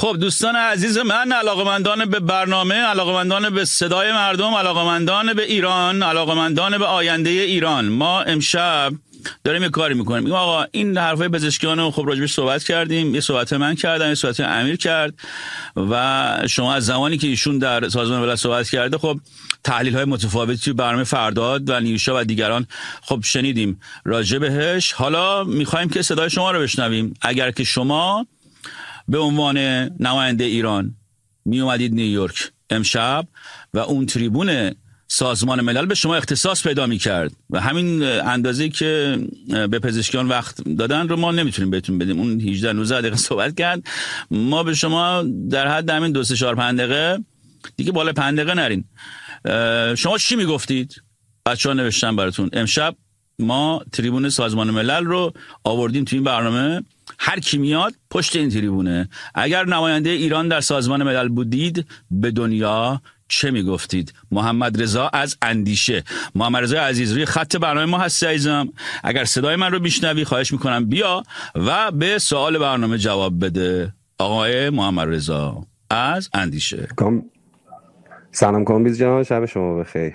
خب دوستان عزیز من، علاقمندان به برنامه، علاقمندان به صدای مردم، علاقمندان به ایران، علاقمندان به آینده ایران، ما امشب داریم یه کاری میکنیم. آقا این حرفای پزشکیان رو خب راجبش صحبت کردیم، یه صحبت من کردم، یه صحبت امیر کرد و شما از زمانی که ایشون در سازمان ملل صحبت کرده خب تحلیل های متفاوتی برنامه فرداد و نیوشا و دیگران خب شنیدیم راجع بهش. حالا میخوایم که صدای شما رو بشنویم. اگر که شما به عنوان نماینده ایران می اومدید نیویورک امشب و اون تریبون سازمان ملل به شما اختصاص پیدا می کرد و همین اندازه‌ای که به پزشکیان وقت دادن رو ما نمیتونیم بهتون بدیم، اون 18-19 دقیقه صحبت کرد، ما به شما در حد همین 2-3-4-5 دقیقه دیگه بالا 5 دقیقه نرین. شما چی میگفتید؟ بچه‌ها نوشتن براتون. امشب ما تریبون سازمان ملل رو آوردیم تو این برنامه، هر کی میاد پشت این تریبونه. اگر نماینده ایران در سازمان ملل بودید به دنیا چه میگفتید؟ محمد رضا از اندیشه. محمد رضا عزیز روی خط برنامه ما هستی عزیزم، اگر صدای من رو میشنوی خواهش میکنم بیا و به سوال برنامه جواب بده. آقای محمد رضا از اندیشه. سلام کامبیز جان، شب شما بخیر.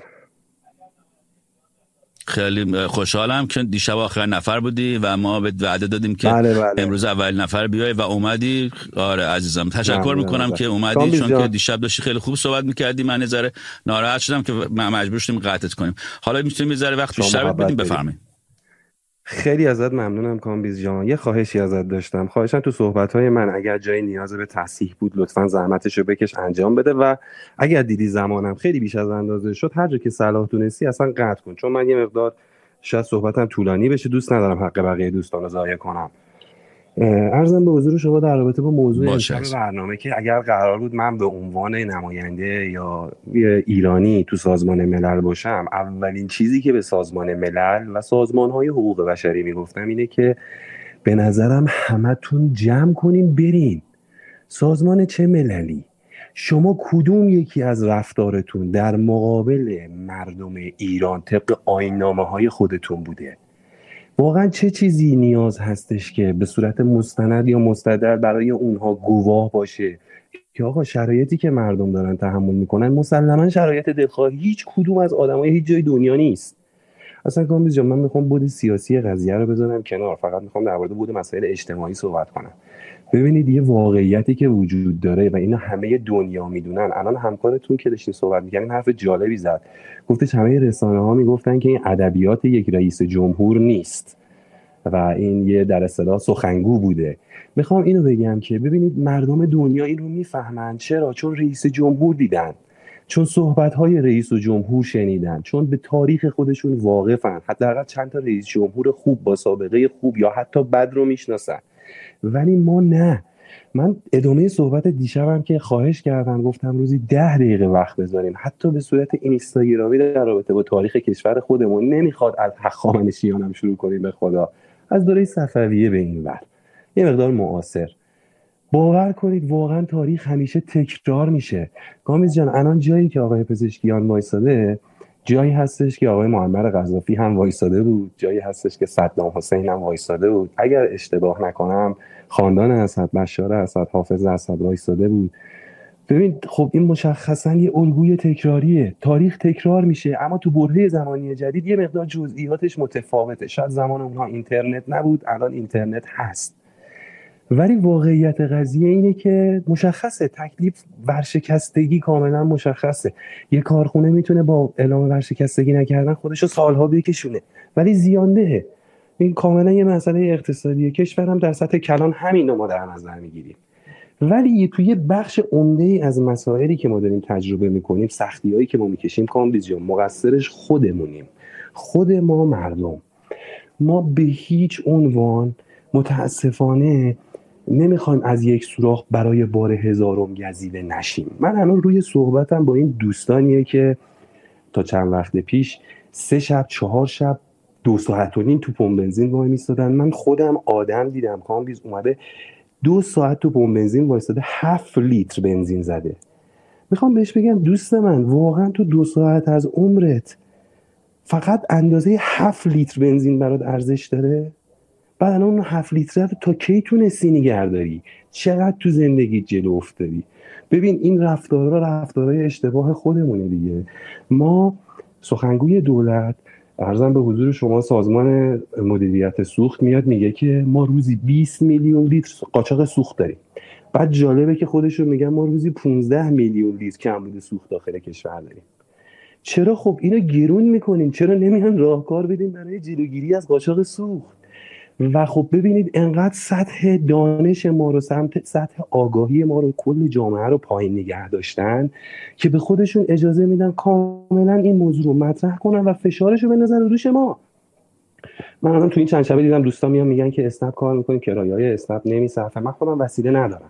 خیلی خوشحالم که دیشب آخرین نفر بودی و ما به وعده دادیم که بله. امروز اول نفر بیای و اومدی. آره عزیزم تشکر میکنم که اومدی، چون که دیشب داشتی خیلی خوب صحبت میکردی، من یه ذره ناراحت شدم که مجبور شدیم قطعت کنیم. حالا میتونیم یه ذره وقت بیشتر بدیم. بفرمایید. خیلی ازت ممنونم کامبیز جان. یه خواهشی ازت داشتم، خواهشم تو صحبت‌های من اگر جایی نیاز به تصحیح بود لطفاً زحمتشو بکش انجام بده و اگر دیدی زمانم خیلی بیش از اندازه شد هر جا که صلاح دونستی اصلا قطع کن، چون من یه مقدار شاید صحبتم طولانی بشه، دوست ندارم حق بقیه دوستان رو ضایع کنم. عرضم به حضور شما در رابطه با موضوع امشب برنامه که اگر قرار بود من به عنوان نماینده یا ایرانی تو سازمان ملل باشم، اولین چیزی که به سازمان ملل و سازمان‌های حقوق بشری میگفتم اینه که به نظرم همتون جمع کنین برین. سازمان چه مللی؟ شما کدوم یکی از رفتارتون در مقابل مردم ایران طبق آیین‌نامه‌های خودتون بوده؟ واقعا چه چیزی نیاز هستش که به صورت مستند یا مستدل برای اونها گواه باشه که آقا شرایطی که مردم دارن تحمل میکنن مسلما شرایط دلخواه هیچ کدوم از آدمای هیچ جای دنیا نیست. اصلا کامبیز جان، من میخوام بود سیاسی قضیه رو بذارم کنار، فقط میخوام در مورد بود مسائل اجتماعی صحبت کنم. ببینید یه واقعیتی که وجود داره و اینا همه دنیا میدونن. الان همکارتون که داشتین صحبت می‌کردین حرف جالبی زد، گفتش همه رسانه‌ها میگفتن که این ادبیات یک رئیس جمهور نیست و این یه در اصطلاح سخنگو بوده. میخوام اینو بگم که ببینید مردم دنیا این رو میفهمن. چرا؟ چون رئیس جمهور دیدن، چون صحبت‌های رئیس جمهور شنیدن، چون به تاریخ خودشون واقفن، حداقل چند تا رئیس جمهور خوب با سابقه خوب یا حتی بد رو میشناسن. ولی ما نه. من ادامه صحبت دیشبم که خواهش کردم گفتم روزی 10 دقیقه وقت بذاریم حتی به صورت اینستاگرامی در رابطه با تاریخ کشور خودمون. نمیخواد از هخامنشیان هم شروع کنیم، به خدا از دوره صفویه به این ور یه مقدار معاصر. باور کنید واقعا تاریخ همیشه تکرار میشه. کامبیز جان الان جایی که آقای پزشکیان وایساده جایی هستش که آقای معمر قذافی هم وایساده بود، جایی هستش که صدام حسین هم وایساده بود، اگر اشتباه نکنم خاندان اسد، بشار اسد، حافظ اسد وایساده بود. ببین خب این مشخصا یه الگوی تکراریه. تاریخ تکرار میشه، اما تو برهه زمانی جدید یه مقدار جزئیاتش متفاوته. شاید زمان اونها اینترنت نبود، الان اینترنت هست. ولی واقعیت قضیه اینه که مشخصه تکلیف ورشکستگی کاملا مشخصه. یه کارخونه میتونه با اعلام ورشکستگی نکردن خودشو سالها بکشونه ولی زیاندهه. این کاملا یه مسئله اقتصادیه. کشورم در سطح کلان همین رو ما در نظر میگیریم. ولی توی بخش عمده‌ای از مسائلی که ما داریم تجربه میکنیم، سختی‌هایی که ما میکشیم، کامبیز جان مقصرش خودمونیم. خود ما مردم. ما به هیچ عنوان متاسفانه نمیخوایم از یک سوراخ برای بار هزارم گزیده نشیم. من الان روی صحبتم با این دوستانیه که تا چند وقت پیش 3 شب 4 شب 2 ساعت و نیم تو پمپ بنزین وای میستادن. من خودم آدم دیدم کامبیز اومده 2 ساعت تو پمپ بنزین وایستاده 7 لیتر بنزین زده. میخوام بهش بگم دوست من واقعا تو 2 ساعت از عمرت فقط اندازه 7 لیتر بنزین برات ارزش داره؟ بعد الان اون 7 لیتر تا کی تونستی نگه داری؟ چقدر تو زندگی جلو افتادی؟ ببین این رفتارهای اشتباه خودمونه دیگه. ما سخنگوی دولت، عرضم به حضور شما، سازمان مدیریت سوخت میاد میگه که ما روزی 20 میلیون لیتر قاچاق سوخت داریم. بعد جالبه که خودشون میگن ما روزی 15 میلیون لیتر کمبود سوخت داخل کشور داریم. چرا خب اینو گرون میکنیم؟ چرا نمیان راهکار بدیم برای جلوگیری از قاچاق سوخت؟ و خب ببینید انقدر سطح دانش ما رو، سطح آگاهی ما رو، کل جامعه رو پایین نگه داشتن که به خودشون اجازه میدن کاملا این موضوع رو مطرح کنن و فشارش رو بندازن رو دوش ما. من الان تو این چند شبه دیدم دوستان میان میگن که اسنپ کار میکنیم، کرایه‌های اسنپ نمیصرفه. من خودم وسیله ندارم،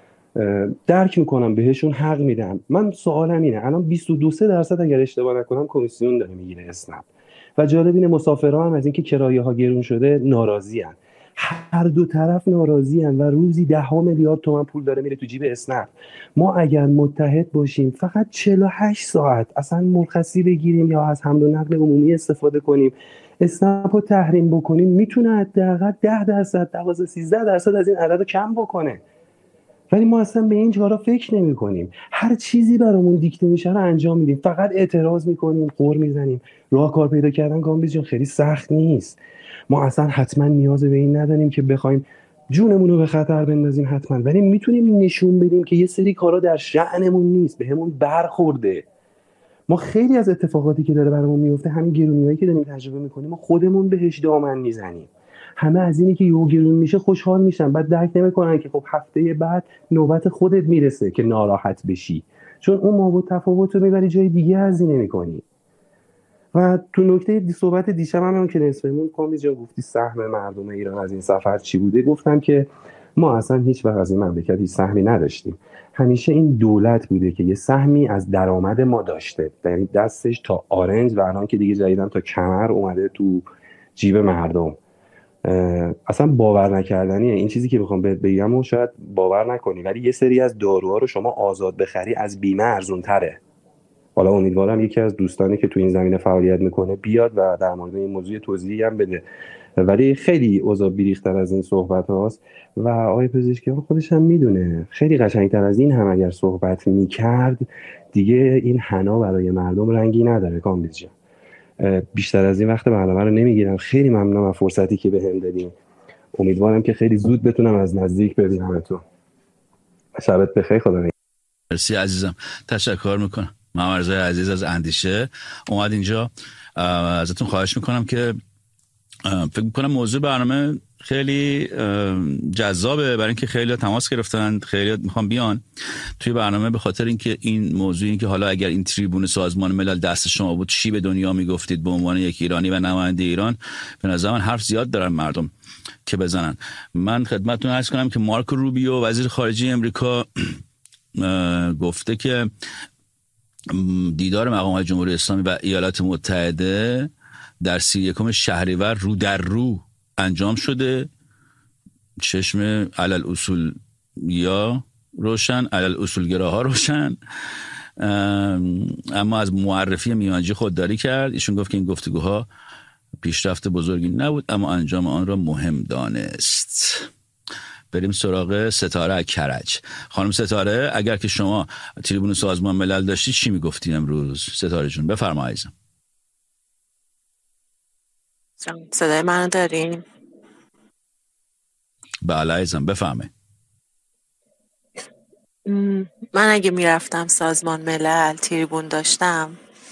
درک میکنم، بهشون حق میدم. من سوالم اینه، الان 22% اگر اشتباه نکنم کمیسیون داره میگیره اسنپ و جالب اینه مسافرها هم از اینکه کرایه ها گرون شده ناراضی ان. هر دو طرف ناراضی ان و روزی 10 میلیارد تومان پول داره میره تو جیب اسنپ. ما اگر متحد باشیم فقط 48 ساعت اصلا مرخصی بگیریم یا از حمل و نقل عمومی استفاده کنیم، اسنپ رو تحریم بکنیم، میتونه حداقل 10%، 12-13% از این عدد رو کم بکنه. ولی ما اصلا به این کارا فکر نمی کنیم. هر چیزی برامون دیکته میشه رو انجام میدیم، فقط اعتراض میکنیم، قور میزنیم. راهکار پیدا کردن کامبیز جان خیلی سخت نیست. ما اصلا حتما نیاز به این نداریم که بخوایم جونمون رو به خطر بندازیم حتما، ولی میتونیم نشون بدیم که یه سری کارا در شأنمون نیست، بهمون برخورده. ما خیلی از اتفاقاتی که داره برامون میفته، همین گرونیایی که داریم تجربه میکنیم، ما خودمون بهش دامن میزنیم. همه از اینی که یهو گرون میشه خوشحال میشن، بعد درک نمیکنن که خب هفته بعد نوبت خودت میرسه که ناراحت بشی، چون اون ما تفاوت رو میبری جای دیگه هزینه میکنی. و تو نکته صحبت دیشب هم که نصفمون کامبیز جان گفتی سهم مردم ایران از این سفر چی بوده، گفتم که ما اصلا هیچ وقت از این مملکت هیچ سهمی نداشتیم. همیشه این دولت بوده که یه سهمی از درآمد ما داشته، یعنی دستش تا آرنج و الان که دیگه جدیدن تا کمر اومده تو جیب مردم. اصلا باور نکردنیه این چیزی که میخوام بهت بگم و شاید باور نکنی، ولی یه سری از داروها رو شما آزاد بخری از بیمه ارزون تره. حالا امیدوارم یکی از دوستانی که تو این زمینه فعالیت میکنه بیاد و در مورد این موضوع توضیحی هم بده، ولی خیلی اوضاع بیریختر از این صحبت هاست و آقای پزشکی خودش هم میدونه خیلی قشنگتر از این هم اگر صحبت میکرد دیگه این حنا برای مردم رنگی نداره. کامبیز جان بیشتر از این وقت برنامه رو نمیگیرم، خیلی ممنونم از فرصتی که بهم دادین. امیدوارم که خیلی زود بتونم از نزدیک ببینمتون. شبت بخیر، خدا نگهدار. مرسی عزیزم، تشکر میکنم. محمد رضای عزیز از اندیشه اومد اینجا. ازتون خواهش میکنم که فکر میکنم موضوع برنامه خیلی جذابه، برای اینکه خیلی تماس گرفتن، خیلی میخوام بیان توی برنامه به خاطر اینکه این موضوع، این که حالا اگر این تریبون سازمان ملل دست شما بود چی به دنیا میگفتید به عنوان یک ایرانی و نماینده ایران. به نظر من حرف زیاد دارن مردم که بزنن. من خدمتتون عرض کنم که مارک روبیو وزیر خارجه امریکا گفته که دیدار مقامات جمهوری اسلامی و ایالات متحده در 31 شهریور رو در رو انجام شده. چشم علل اصول یا روشن، علل اصولگراها روشن. اما از معرفی میانجی خودداری کرد. ایشون گفت که این گفتگوها پیشرفت بزرگی نبود اما انجام آن را مهم دانست. بریم سراغ ستاره کرج. خانم ستاره، اگر که شما تریبون سازمان ملل داشتی چی میگفتی امروز؟ ستاره جون بفرما عزیزم. صدای منو دارین؟ بله عزیزم بفرمایید. من اگه میرفتم سازمان ملل تریبون داشتم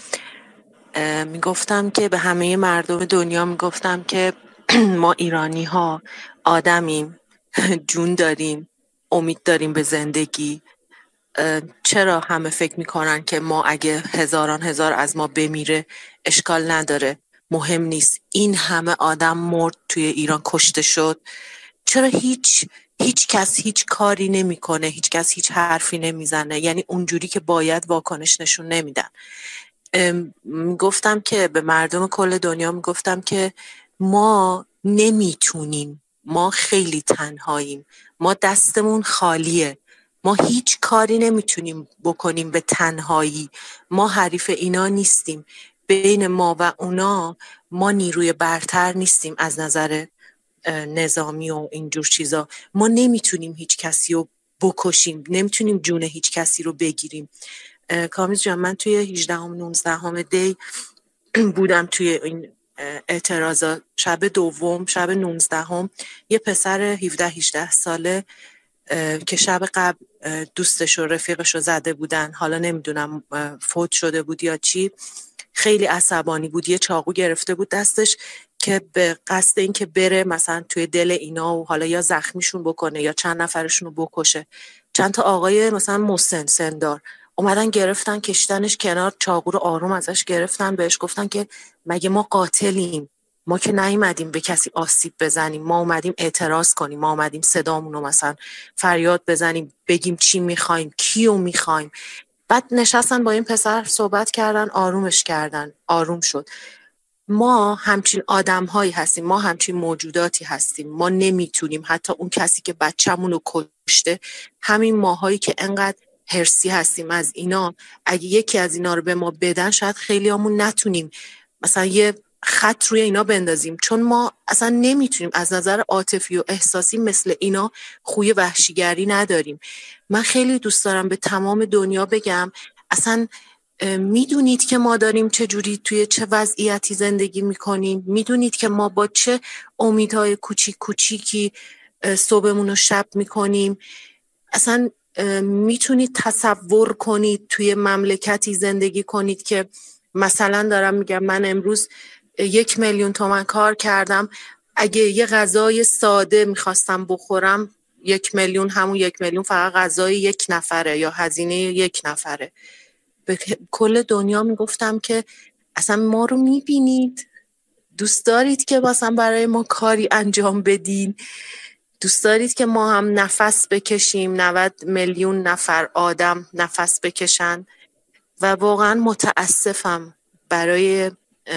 میگفتم که به همه مردم دنیا میگفتم که ما ایرانی ها آدمیم، جون داریم، امید داریم به زندگی. چرا همه فکر میکنن که ما اگه هزاران هزار از ما بمیره اشکال نداره، مهم نیست. این همه آدم مرد توی ایران، کشته شد، چرا هیچ کس هیچ کاری نمیکنه، هیچ کس هیچ حرفی نمیزنه؟ یعنی اونجوری که باید واکنش نشون نمیدن. گفتم که به مردم کل دنیا میگفتم که ما نمیتونیم، ما خیلی تنهاییم، ما دستمون خالیه، ما هیچ کاری نمیتونیم بکنیم به تنهایی. ما حریف اینا نیستیم، بین ما و اونا ما نیروی برتر نیستیم از نظر نظامی و اینجور چیزا ما نمیتونیم هیچ کسی رو بکشیم، نمیتونیم جون هیچ کسی رو بگیریم. کامیز جان، من توی 18 و 19 دی بودم توی این اعتراضا. شب دوم، شب 19 یه پسر 17-18 ساله که شب قبل دوستش و رفیقش رو زده بودن، حالا نمیدونم فوت شده بود یا چی، خیلی عصبانی بود، یه چاقو گرفته بود دستش که به قصد این که بره مثلا توی دل اینا و حالا یا زخمیشون بکنه یا چند نفرشون رو بکشه. چند تا آقای مثلا مسن سندار اومدن گرفتن کشتنش کنار، چاقو رو آروم ازش گرفتن، بهش گفتن که مگه ما قاتلیم؟ ما که نیومدیم به کسی آسیب بزنیم، ما اومدیم اعتراض کنیم، ما اومدیم صدامون رو مثلا فریاد بزنیم، بگیم چی میخوایم، کیو میخوایم. بعد نشستن با این پسر صحبت کردن، آرومش کردن، آروم شد. ما همچین آدم‌هایی هستیم، ما همچین موجوداتی هستیم، ما نمیتونیم حتی اون کسی که بچه‌مون رو کشته، همین ماهایی که انقدر هرسی هستیم از اینا، اگه یکی از اینا رو به ما بدن شاید خیلیامون نتونیم مثلا یه خط روی اینا بندازیم، چون ما اصلا نمیتونیم از نظر عاطفی و احساسی مثل اینا خوی وحشیگری نداریم. من خیلی دوست دارم به تمام دنیا بگم اصلا میدونید که ما داریم چه جوری توی چه وضعیتی زندگی میکنیم، میدونید که ما با چه امیدهای کوچیک کوچیکی صبحمون رو شب میکنیم. اصلا میتونید تصور کنید توی مملکتی زندگی کنید که مثلا دارم میگم من امروز 1,000,000 تومان کار کردم، اگه یه غذای ساده میخواستم بخورم 1,000,000 همون 1,000,000 فقط غذای یک نفره یا هزینه یک نفره. به کل دنیا میگفتم که اصلا ما رو میبینید، دوست دارید که مثلا برای ما کاری انجام بدین، دوست دارید که ما هم نفس بکشیم، 90 میلیون نفر آدم نفس بکشن. و واقعا متاسفم برای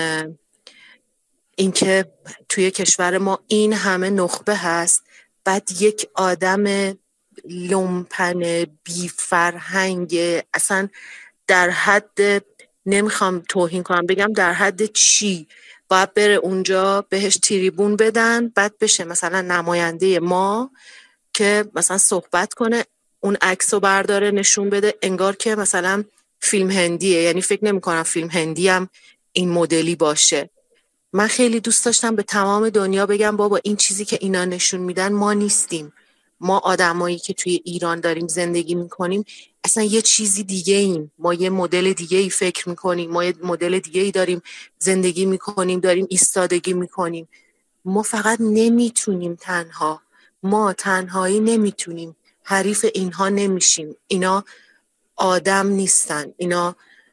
اینکه توی کشور ما این همه نخبه هست، بعد یک آدم لومپن بی فرهنگ اصلا در حد، نمیخوام توهین کنم بگم در حد چی، باید بره اونجا بهش تریبون بدن، بعد بشه مثلا نماینده ما که مثلا صحبت کنه، اون عکس رو برداره نشون بده، انگار که مثلا فیلم هندیه. یعنی فکر نمی کنم فیلم هندی هم این مدلی باشه. من خیلی دوست داشتم به تمام دنیا بگم بابا این چیزی که اینا نشون میدن ما نیستیم، ما آدمایی که توی ایران داریم زندگی میکنیم اصلا یه چیزی دیگه ایم، ما یه مدل دیگه ای فکر میکنیم، ما یه مدل دیگه ای داریم زندگی میکنیم، داریم ایستادگی میکنیم. ما فقط نمیتونیم تنها، ما تنهایی نمیتونیم، حریف اینها نمیشیم. اینا آدم نیستن، اینا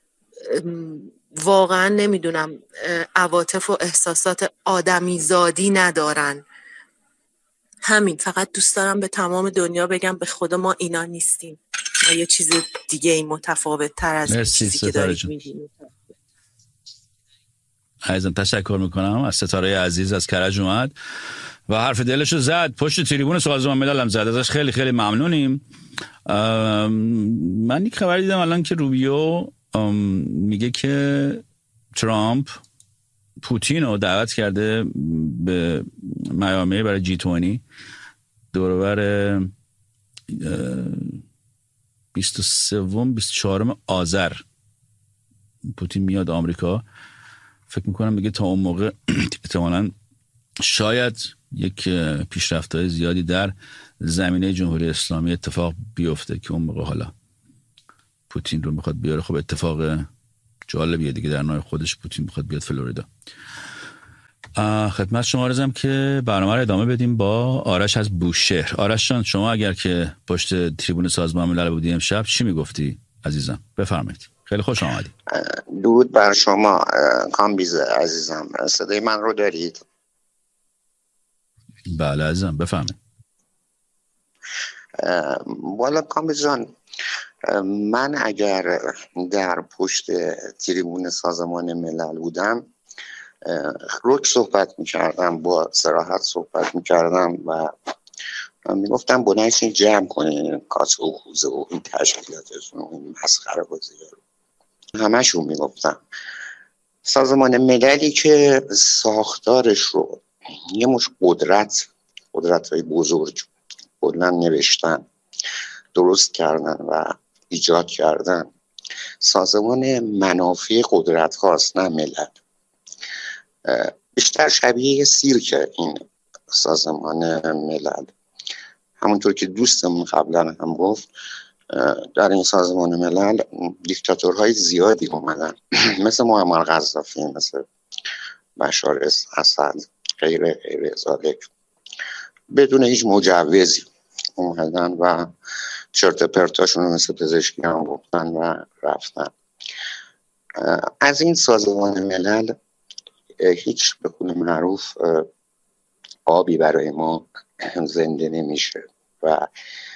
واقعا نمیدونم عواطف و احساسات آدمی زادی ندارن. همین، فقط دوست دارم به تمام دنیا بگم به خدا ما اینا نیستیم، ما یه چیز دیگه ای متفاوت تر از چیزی که دارید می‌بینید. عزیزم تشکر میکنم از ستاره عزیز از کرج اومد و حرف دلشو زد، پشت تریبون سازمان ملل هم زد، ازش خیلی خیلی ممنونیم. من یک خبری دیدم الان که روبیو میگه که ترامپ پوتین رو دعوت کرده به میامی برای G20 دوربر 23-24 آذر. پوتین میاد آمریکا، فکر میکنم میگه تا اون موقع احتمالاً شاید یک پیشرفت‌های زیادی در زمینه جمهوری اسلامی اتفاق بیفته که اون موقع حالا پوتین رو میخواد بیاره. خب اتفاق جالبیه دیگه، در نوع خودش پوتین میخواد بیاد فلوریدا. خدمت شما عرضم که برنامه رو ادامه بدیم با آرش از بوشهر. آرش جان، شما اگر که پشت تریبون سازمان ملل بودی امشب چی میگفتی عزیزم؟ بفرمایید. خیلی خوش آمدید. درود بر شما کامبیز عزیزم، صدای من رو دارید؟ بله عزیزم بفرمایید. والا کامبیز جان، من اگر در پشت تریبون سازمان ملل بودم رک صحبت میکردم، با صراحت صحبت میکردم و میگفتم بنایشین جمع کنین کاسه و خوزه و این تشکیلاتشون و این مسخره بازی رو، همشون میگفتم. سازمان مللی که ساختارش رو یه مش قدرت های بزرگ بلند نوشتن، درست کردن و ایجاد کردن. سازمان منافع قدرت هاست، نه ملل. بیشتر شبیه سیرک این سازمان ملل. همونطور که دوستمون قبلا هم گفت، در این سازمان ملل دیکتاتورهای زیادی اومدن مثل معمر قذافی، مثل بشار اسد، غیر ذالک، بدون هیچ مجوزی اومدن و چرت پرتاشون رو مثل پزشکی هم گفتن و رفتن. از این سازمان ملل هیچ به قول معروف آبی برای ما زنده نمیشه و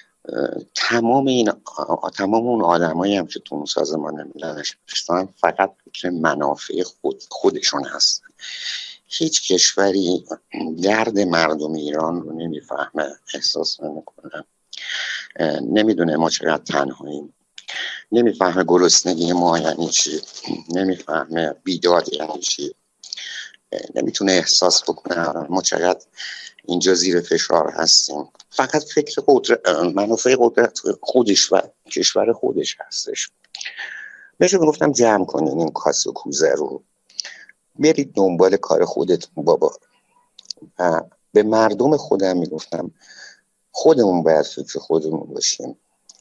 تمام اون آدمایی هم که تو اون سازمان ملل نشستن فقط فکر منافع خودشون هستن. هیچ کشوری درد مردم ایران رو نمیفهمه، احساس نمیکنه، نمیدونه ما چقدر تنهاییم، نمیفهمه گرسنگی ما یعنی چی، نمیفهمه بیداد یعنی چی، نمیتونه احساس بکنه ما چقدر اینجا زیر فشار هستیم. فقط فکر منافع قدرت خودش و کشور خودش هستش. بهشون گفتم جمع کنین این کاسه و کوزه رو، برید دنبال کار خودتون بابا. به مردم خودم میگفتم خودمون باید فکر خودمون باشیم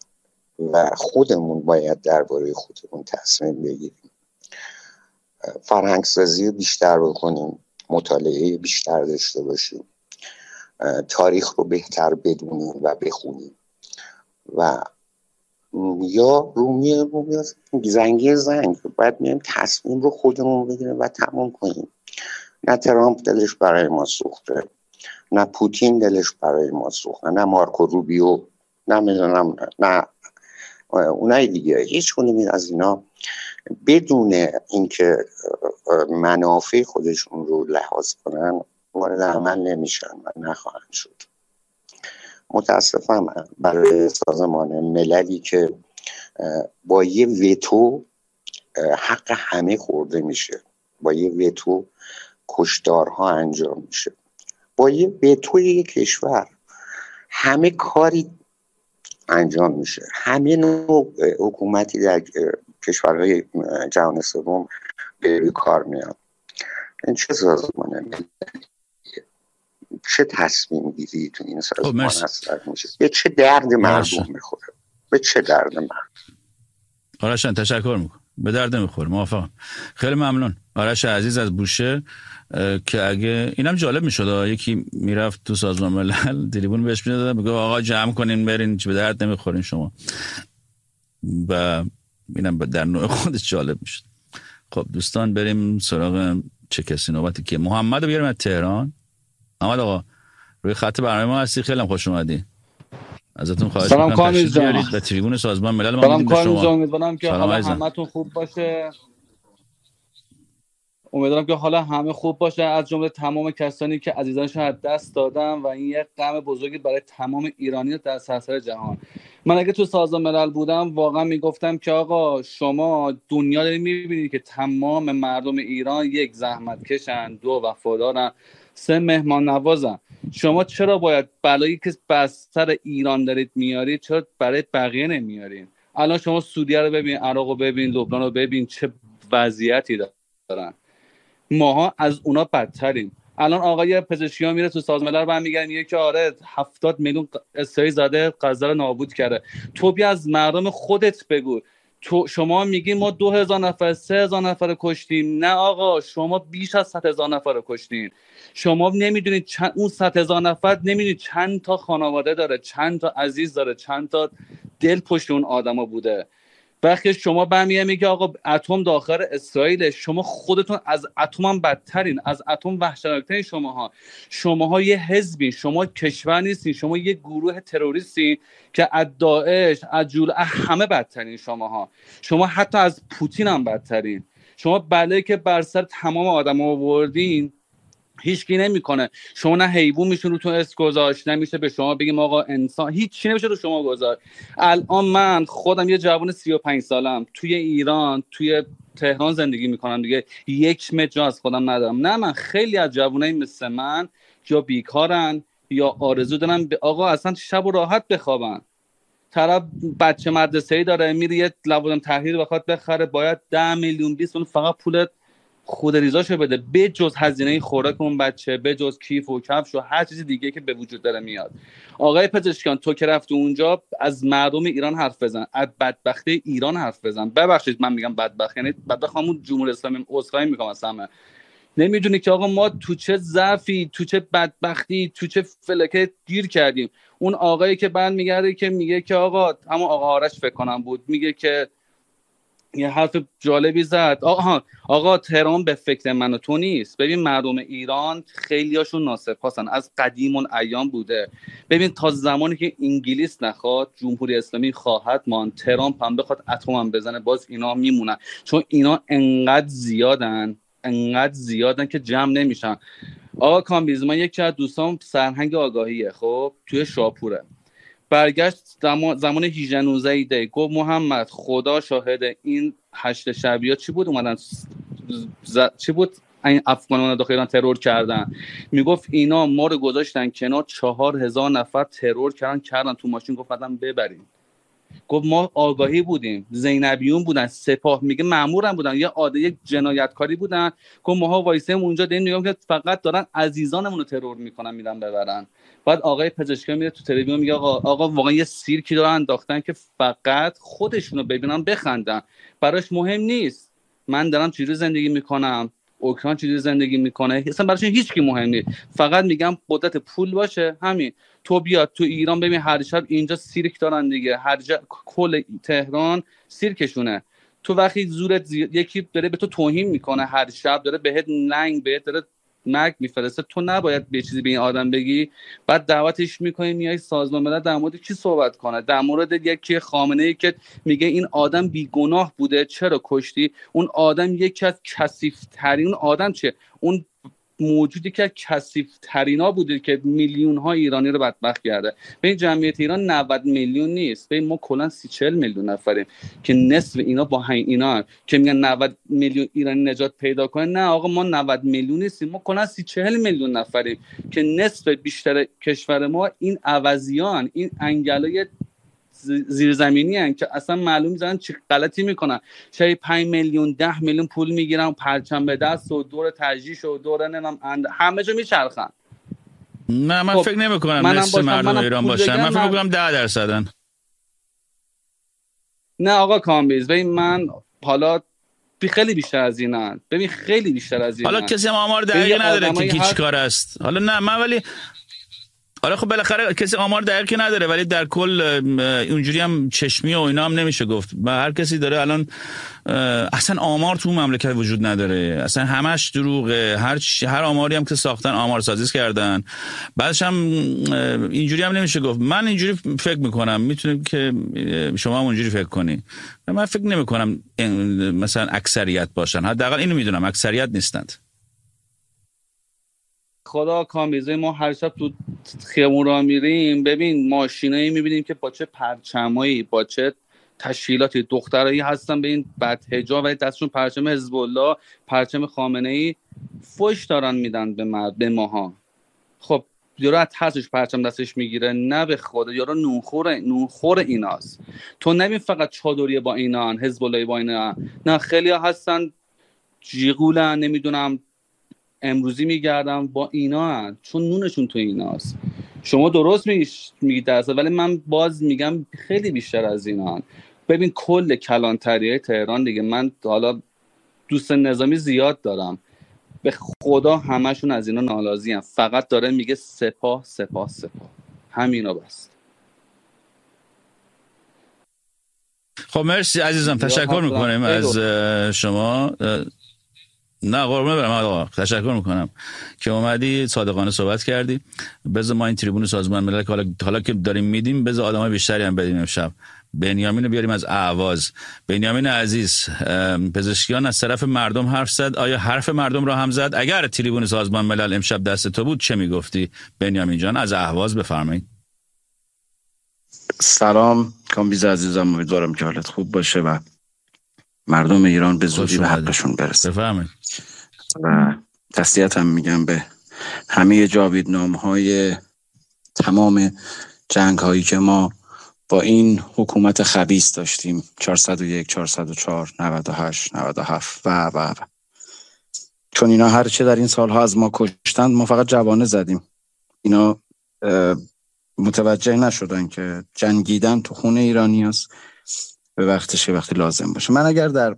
و خودمون باید درباره خودمون تصمیم بگیریم. فرهنگسازی بیشتر بکنیم، مطالعه بیشتر داشته باشیم، تاریخ رو بهتر بدونیم و بخونیم و یا رومی زنگ باید میایم تصمیم رو خودمون بگیریم و تمام کنیم. نه ترامپ دلش برای ما سوخته، نه پوتین دلش برای ما سوخته، نه مارکو روبیو، نه اونای دیگه. هیچ کدوم از اینا بدون اینکه منافع خودشون رو لحاظ کنن وارد عمل نمیشن و نخواهند شد. متاسفم برای سازمان مللی که با یه وتو حق همه خورده میشه، با یه وتو کشتارها انجام میشه، با یه وتو یک کشور همه کاری انجام میشه، همه نوع حکومتی در کشورهای جهان سوم به کار میاد. این چه سازمان مللی، چه تصمیم گیری تو این سازمان هست میشه؟ به چه درد مردم میخوره؟ به چه درد مردم؟ آرشان تشکر میکنم، به درد میخوره، موافقم. خیلی ممنون آرش عزیز از بوشه. که اگه اینم جالب میشد یکی میرفت تو سازمان ملل تلفن بهش میداد میگه آقا جمع کنین برین، چه به درد نمیخورین شما، و اینم در نوع خودش جالب میشد. خب دوستان بریم سراغ چه کسی نوبتی که محمد رو بیاریم از تهران. محمد آقا روی خط برنامه ما هستی، خیلی هم خوش اومدی. ازتون خواهش می‌کنم تشریف بیارید به تریبون سازمان ملل. ما میدیم به شما. امیدوارم که حالا همتون خوب باشه. امیدوارم که حالا همه خوب باشه، از جمله تمام کسانی که عزیزانشون از دست دادن و این یک غم بزرگی برای تمام ایرانیان در سراسر جهان. من اگه تو سازمان ملل بودم واقعا میگفتم که آقا شما دنیا دارید میبینید که تمام مردم ایران یک زحمت کشن، دو وفادارن، سه مهمان نوازن. شما چرا باید بلایی که بر سر ایران دارید میارید چرا برای بقیه نمیارین؟ الان شما سوریه رو ببین، عراق رو ببین، لبنان رو ببین، چه وضعیتی دارن. ماها از اونا بدتریم. الان آقای پزشکیان میره تو سازمان ملل برمیگردن میگه که آره 70 میلیون اسرائیل زده غزه رو نابود کرده. تو بیا از مردم خودت بگو. شما میگین ما 2000 نفر 3000 نفر کشتیم. نه آقا، شما بیش از 100,000 نفر کشتین. شما نمیدونید اون 100,000 نفر نمیدونید چند تا خانواده داره، چند تا عزیز داره، چند تا دل پشت اون آدما بوده. وقتی شما برمیگردید میگه آقا اتم داخل اسرائیل، شما خودتون از اتم هم بدترین، از اتم وحشتناکترین. شماها یه حزبی، شما کشور نیستین، شما یه گروه تروریستی که از داعش، از جول، همه بدترین. شما حتی از پوتین هم بدترین. شما بلایی که بر سر تمام آدم آوردین هیچکی نمیکنه. شما نه حیوان میشون رو تو اسم گذاشت، نمیشه به شما بگیم آقا انسان، هیچی نمیشه رو شما گذاشت. الان من خودم یه جوان 35 سالم توی ایران، توی تهران زندگی میکنم دیگه، 1 متر از خودم ندارم. نه، من خیلی از جوانایی مثل من یا بیکارن یا آرزو دارن به آقا اصلا شب و راحت بخوابن. طرف بچه مدرسه‌ای داره میره یه لوازم تحریر بخواد بخره، باید 10 میلیون 20 میلیون فقط پول خودریزاشو بده، به جز هزینه خوراک اون بچه، به جز کیف و کفش و هر چیز دیگه که به وجود داره میاد. آقای پزشکیان تو که رفتی اونجا از مردم ایران حرف بزن، از بدبختی ایران حرف بزن. ببخشید من میگم بدبخت، یعنی بدبخت همون جمهوری اسلامی عذرخواهی میکنم از همه. نمیدونی که آقا ما تو چه ضعفی، تو چه بدبختی، تو چه فلکه گیر کردیم. اون آقایی که بعد میگه که میگه که آقا همون آقا آرش فکر کنم بود، میگه که یه حرف جالبی زد، آقا تهران به فکر من و تو نیست. ببین مردم ایران خیلیاشون ناسپاسن، از قدیم الایام بوده. ببین تا زمانی که انگلیس نخواد جمهوری اسلامی خواهد ماند، ترامپ هم بخواد اتم هم بزنه باز اینا میمونن، چون اینا انقدر زیادن که جمع نمیشن. آقا کامبیز، من یکی از دوستام سرهنگ آگاهیه، خب توی شاپوره، برگشت زمان 18 ایده گفت محمد خدا شاهد این 8 شبیات چی بود اومدن چی بود این افغانان داخل ایران ترور کردن. میگفت اینا ما رو گذاشتن کنار، 4000 نفر ترور کردن تو ماشین، گفت بعدم ببریم. گفت ما آگاهی بودیم، زینبیون بودن، سپاه میگه مامورم بودن، یک جنایتکاری بودن. گفت ماها وایسیم اونجا داریم نگاه که فقط دارن عزیزانمون رو ترور میکنن میرن ببرن. بعد آقای پزشکی میره تو تلویزیون میگه آقا واقعا یه سیرکی دارن انداختن که فقط خودشونو ببینن بخندن، براش مهم نیست من دارم چجوری زندگی میکنم، اوکراین چجوری زندگی میکنه، اصلا براش هیچ کی مهم نیست، فقط میگم قدرت پول باشه همین. تو بیاد تو ایران ببین هر شب اینجا سیرک دارن دیگه، کل تهران سیرکشونه. تو وقتی زورت یکی داره به تو توهین میکنه، هر شب داره بهت لنگ بهت داره مرگ میفرسته، تو نباید به چیزی به این آدم بگی. بعد دعوتش میکنی میای سازمان ملل در مورد کی صحبت کنه؟ در مورد یکی خامنه‌ای که میگه این آدم بیگناه بوده چرا کشتی؟ اون آدم یکی از کثیف‌ترین آدم چیه؟ اون موجودی که کثیف‌ترینا بوده که میلیون ها ایرانی رو بدبخت کرده. به این جمعیت ایران 90 میلیون نیست، به ما کلا 30-40 میلیون نفریم که نصف اینا با اینا که میگن 90 میلیون ایرانی نجات پیدا کنه. نه آقا ما 90 میلیون نیستیم، ما کلا 30-40 میلیون نفریم که نصف بیشتر کشور ما این عوضیان، این انگلای زیرزمینی هستن که اصلا معلوم نیستن چه غلطی میکنن. شاید 5 میلیون 10 میلیون پول میگیرن، پرچم به دست و دور تجریش و دور همه جا میچرخن. نه من فکر نمیکنم نصف مردم ایران باشن، من فکر میکنم 10%. نه آقا کامبیز، ببین من حالا خیلی بیشتر از اینن، ببین خیلی بیشتر از اینن. حالا کسی آمار دقیق نداره که کی چیکار است. حالا نه من ولی حالا خب بالاخره کسی آمار دقیقی نداره، ولی در کل اونجوری هم چشمی و اینا هم نمیشه گفت. هر کسی داره الان اصلا آمار تو مملکت وجود نداره، اصلا همش دروغه. هر آماری هم که ساختن آمار سازی کردن، بعدش هم اینجوری هم نمیشه گفت. من اینجوری فکر میکنم، میتونیم که شما هم اونجوری فکر کنی. من فکر نمیکنم مثلا اکثریت باشن، حداقل اینو میدونم اکثریت نیستند. خدا کامبیزه ما هر شب تو خیابون راه میریم، ببین ماشینایی میبینیم که با چه پرچمایی با چه تشکیلاتی دخترایی هستن به این بدحجاب و دستشون پرچم حزب الله، پرچم خامنه‌ای، فوش دارن میدن به ماها. خب یارو از ترسش پرچم دستش میگیره؟ نه به خدا، یارو نونخور ایناست. تو نبین فقط چادریه با اینان، حزب الله با اینا، نه خیلی ها هستن جیغولن، نمیدونم امروزی میگردم با اینا، چون نونشون تو ایناست. شما درست میگی درصد، ولی من باز میگم خیلی بیشتر از اینا. ببین کل کلانتریای تهران دیگه، من حالا دوست نظامی زیاد دارم، به خدا همشون از اینا ناراضی ان، فقط داره میگه سپاه سپاه سپاه، همینا بس. خب مرسی عزیزم، تشکر میکنیم از شما. نه قربونه برم آقا، تشکر میکنم که اومدی صادقانه صحبت کردی. بذار ما این تریبون سازمان ملل حالا که داریم میدیم، بذار آدمای بیشتری هم بدیم امشب. بنیامین رو بیاریم از اهواز. بنیامین عزیز، پزشکیان از طرف مردم حرف زد، آیا حرف مردم را هم زد؟ اگر تریبون سازمان ملل امشب دست تو بود چه میگفتی؟ بنیامین جان از اهواز بفرمایید. سلام کامبیز عزیزم، امیدوارم که حالت خوب باشه و مردم ایران به زودی به حقشون برسه. بفرمایید. و تسلیت هم میگم به همه جاویدنام‌های تمام جنگ‌هایی که ما با این حکومت خبیث داشتیم، 401 404 98 97 و چون اینا هر چه در این سالها از ما کشتند، ما فقط جوانه زدیم. اینا متوجه نشدن که جنگیدن تو خون ایرانی هست به وقتش، وقتی لازم باشه. من اگر در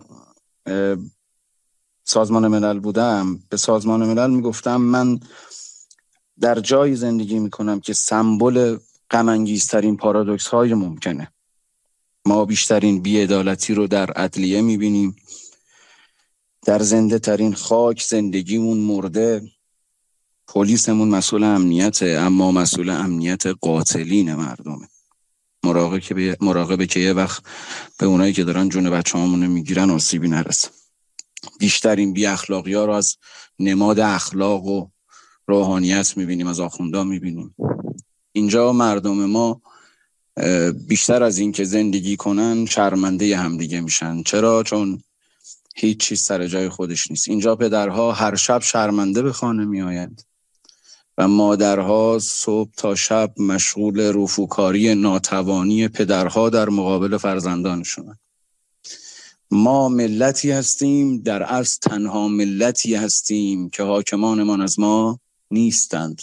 سازمان ملل بودم، به سازمان ملل میگفتم من در جایی زندگی میکنم که سمبل غم انگیزترین پارادوکس های ممکنه. ما بیشترین بی‌عدالتی رو در عدلیه میبینیم، در زنده ترین خاک زندگیمون مرده، پلیسمون مسئول امنیته اما مسئول امنیت قاتلین مردمه. مراقبه که یه وقت به اونایی که دارن جون بچه‌هامون میگیرن آسیبی نرسه. بیشترین بی اخلاقی ها رو از نماد اخلاق و روحانیت میبینیم، از آخوندا میبینیم. اینجا مردم ما بیشتر از این که زندگی کنن شرمنده همدیگه میشن. چرا؟ چون هیچ چیز سر جای خودش نیست. اینجا پدرها هر شب شرمنده به خانه میآیند و مادرها صبح تا شب مشغول رفوکاری ناتوانی پدرها در مقابل فرزندانشون. ما ملتی هستیم، در اصل تنها ملتی هستیم که حاکمانمان از ما نیستند.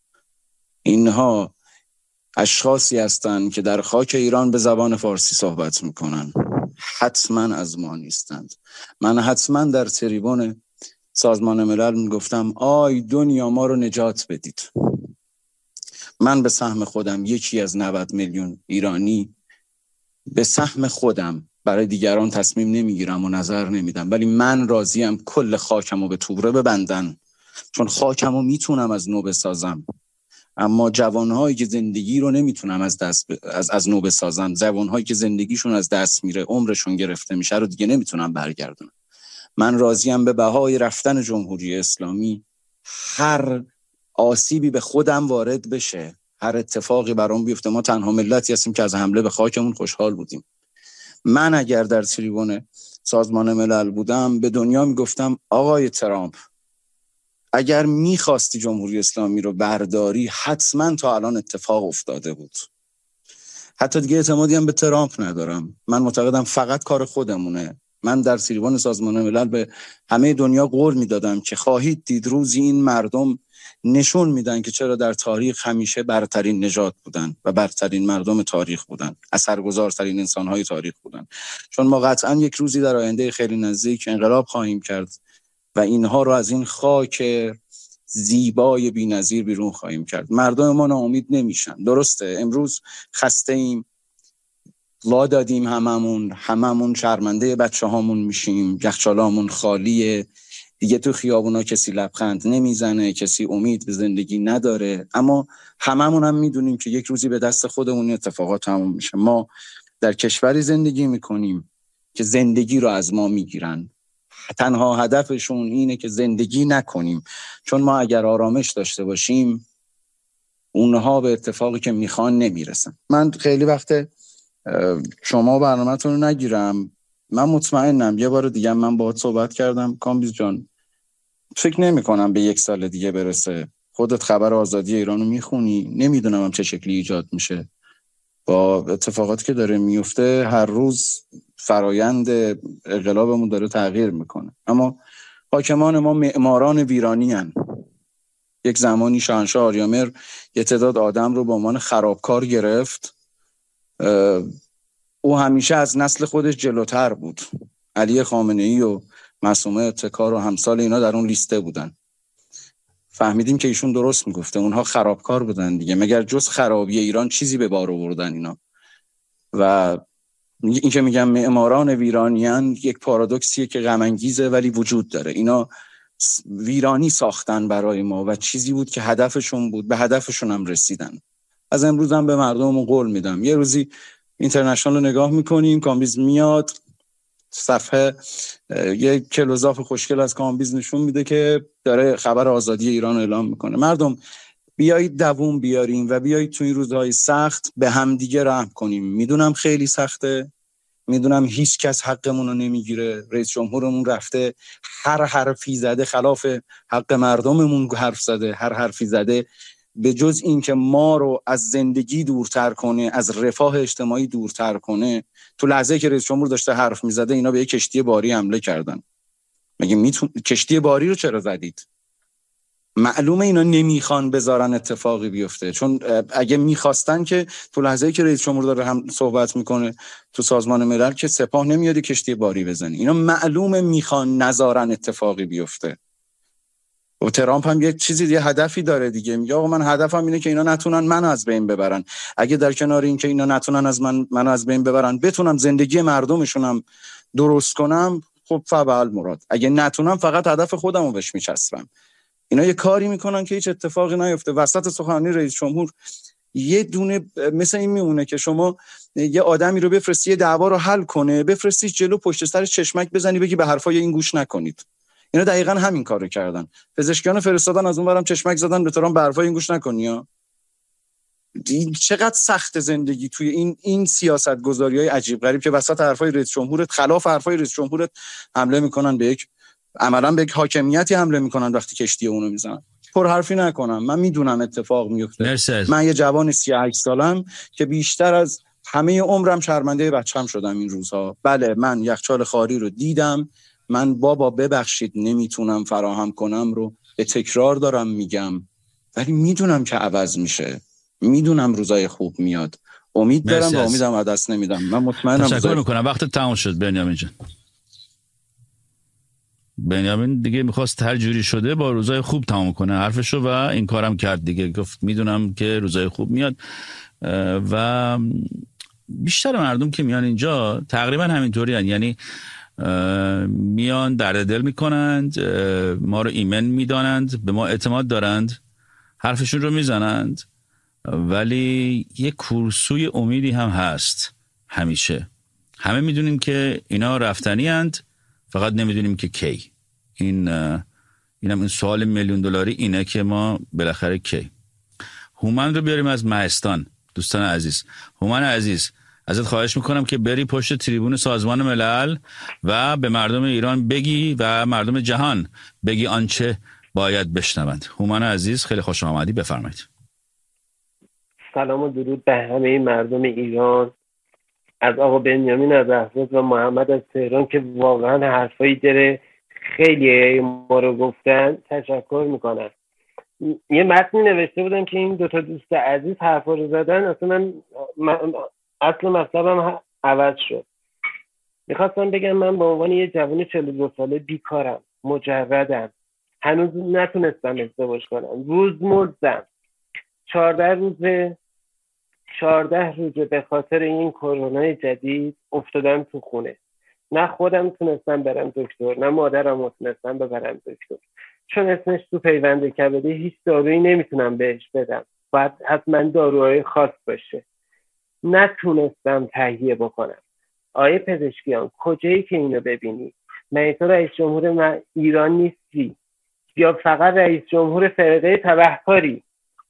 اینها اشخاصی هستند که در خاک ایران به زبان فارسی صحبت میکنن، حتما از ما نیستند. من حتما در تریبون سازمان ملل میگفتم آی دنیا ما رو نجات بدید. من به سهم خودم، یکی از 90 میلیون ایرانی، به سهم خودم برای دیگران تصمیم نمیگیرم و نظر نمیدم، ولی من راضیم کل خاکمو به توبره ببندن، چون خاکمو میتونم از نو بسازم. اما جوانهایی که زندگی رو نمیتونم از نو بسازم، جوانهایی که زندگیشون از دست میره، عمرشون گرفته میشه رو دیگه نمیتونم برگردونم. من راضیم به بهای رفتن جمهوری اسلامی هر آسیبی به خودم وارد بشه، هر اتفاقی برام بیفته. ما تنها ملتی هستیم که از حمله به خاکمون خوشحال بودیم. من اگر در تریبون سازمان ملل بودم به دنیا میگفتم آقای ترامپ، اگر میخواستی جمهوری اسلامی رو برداری حتما تا الان اتفاق افتاده بود. حتی دیگه اعتمادی هم به ترامپ ندارم. من معتقدم فقط کار خودمونه. من در تریبون سازمان ملل به همه دنیا قول میدادم که خواهید دید روزی این مردم نشون میدن که چرا در تاریخ همیشه برترین نژاد بودن و برترین مردم تاریخ بودن، اثرگذارترین انسانهای تاریخ بودن. چون ما قطعا یک روزی در آینده خیلی نزدیک انقلاب خواهیم کرد و اینها رو از این خاک زیبای بی‌نظیر بیرون خواهیم کرد. مردم ما ناامید نمیشن. درسته امروز خسته ایم، وا دادیم، هممون شرمنده بچه‌هامون میشیم، یخچالامون خالیه، دیگه تو خیابونا کسی لبخند نمیزنه، کسی امید به زندگی نداره. اما هممون هم میدونیم که یک روزی به دست خودمون اتفاقات تموم میشه. ما در کشوری زندگی میکنیم که زندگی رو از ما میگیرن. تنها هدفشون اینه که زندگی نکنیم، چون ما اگر آرامش داشته باشیم اونها به اتفاقی که میخوان نمیرسن. من خیلی وقت شما برنامه‌تون رو نگیرم. من مطمئنم یه بار دیگه من باهات صحبت کردم کامبیز جان، فکر نمی کنم به 1 سال دیگه برسه. خودت خبر آزادی ایرانو میخونی، نمیدونم هم چه شکلی ایجاد میشه با اتفاقاتی که داره میفته. هر روز فرایند انقلابمون داره تغییر میکنه. اما حاکمان ما معماران ویرانی هن. یک زمانی شاهنشاه آریامر یه تعداد آدم رو به عنوان خرابکار گرفت. او همیشه از نسل خودش جلوتر بود. علی خامنه‌ای و معصومه ابتکار و همسال اینا در اون لیسته بودن. فهمیدیم که ایشون درست میگفته، اونها خرابکار بودن دیگه. مگر جز خرابی ایران چیزی به بار آوردن اینا؟ و این که میگم معماران ویرانیان یک پارادوکسیه که غم انگیزه ولی وجود داره. اینا ویرانی ساختن برای ما و چیزی بود که هدفشون بود، به هدفشون هم رسیدن. از امروز هم به مردممون قول میدم، یه روزی اینترنشنال رو نگاه میکنیم، کامبیز میاد صفحه یک کلوزاف خوشگل از کامبیز نشون میده که داره خبر آزادی ایران رو اعلام میکنه. مردم بیایید دووم بیاریم و بیایید تو این روزهای سخت به همدیگه رحم کنیم. میدونم خیلی سخته، میدونم هیچ کس حقمون رو نمیگیره. رئیس جمهورمون رفته هر حرفی زده خلاف حق مردممون حرف زده، هر حرفی زده به جز این که ما رو از زندگی دورتر کنه، از رفاه اجتماعی دورتر کنه. تو لحظه که رئیس جمهور داشته حرف میزده اینا به یک کشتی باری حمله کردن. مگه کشتی باری رو چرا زدید؟ معلومه اینا نمیخوان بذارن اتفاقی بیفته، چون اگه میخواستن که تو لحظه‌ای که رئیس جمهور داره هم صحبت میکنه تو سازمان ملل که سپاه نمیاد کشتی باری بزنه. اینا معلومه میخوان نذارن اتفاقی بیفته. و ترامپ هم یه هدفی داره دیگه، میگه آقا من هدفم اینه که اینا نتونن منو از بین ببرن. اگه در کنار این که اینا نتونن از منو از بین ببرن بتونم زندگی مردمشونم درست کنم، خب فبال مراد. اگه نتونم فقط هدف خودمو بهش میچسبم. اینا یه کاری میکنن که هیچ اتفاقی نیفته. وسط سخنرانی رئیس جمهور یه دونه مثل این میمونه که شما یه آدمی رو بفرستی دعوا رو حل کنه، بفرستی جلو پشت سر چشمک بزنی بگی به حرفای این گوش نکنید. اینا دقیقاً همین کارو کردن. پزشکیان فرستادن از اونورم چشمک زدن به ترامپ به حرفای این گوش نکنی ها. چقدر سخت زندگی توی این سیاست‌گذاری‌های عجیب غریب که وسط حرفای رئیس جمهورت، خلاف حرفای رئیس جمهورت حمله میکنن به عملاً به یک حاکمیتی حمله میکنن وقتی کشتی اونو میزنن. پر حرفی نکنم، من میدونم اتفاق میفته. من یه جوان 38 سالم که بیشتر از همه عمرم شرمنده بچه‌م شدم این روزها. بله من یخچال خالی رو دیدم، من بابا ببخشید نمیتونم فراهم کنم رو به تکرار دارم میگم، ولی میدونم که عوض میشه، میدونم روزای خوب میاد، امید دارم و امیدم از دست نمیدم. من مطمئنم. تشکر میکنم. وقت تموم شد بنیامین جان. بنیامین دیگه میخواست هر جوری شده با روزای خوب تمام کنه حرفشو و این کارم کرد دیگه. گفت میدونم که روزای خوب میاد و بیشتر مردم که میان اینجا تقریبا همینطوری هن. یعنی میان درد دل میکنند، ما رو ایمن میدانند، به ما اعتماد دارند، حرفشون رو میزنند، ولی یه کورسوی امیدی هم هست همیشه. همه میدونیم که اینا رفتنی هند، فقط نمیدونیم که کی. اینم این سوال میلیون دلاری اینه که ما بالاخره کی. هومن رو بیاریم از مهستان. دوستان عزیز، هومن عزیز، ازت خواهش میکنم که بری پشت تریبون سازمان ملل و به مردم ایران بگی و مردم جهان بگی آنچه باید بشنوند. هومن عزیز خیلی خوش آمدی، بفرمایید. سلام و درود به همه مردم ایران، از آقا بنیامین از اهواز و محمد از تهران که واقعا حرفایی داره خیلی ما رو گفتن. تشکر میکنم. یه متنی نوشته بودم که این دوتا دوست عزیز حرفا رو زدن، اصلا من اصل مطلبم عوض شد. میخواستم بگم من به عنوان یه جوان 42 ساله بیکارم، مجردم، هنوز نتونستم ازدواج کنم، روز مزدم، 14 روزه به خاطر این کرونا جدید افتادم تو خونه. نه خودم تونستم برم دکتر، نه مادرم تونستم ببرم دکتر، چون اسمش تو پیوند کبدی هیچ دارویی نمیتونم بهش بدم، باید حتما داروهای خاص باشه. نتونستم تهیه بکنم. آیه پزشکیان کجایی که اینو ببینی؟ من تو رئیس جمهور ایران نیستی یا فقط رئیس جمهور فرقه تبهکاری؟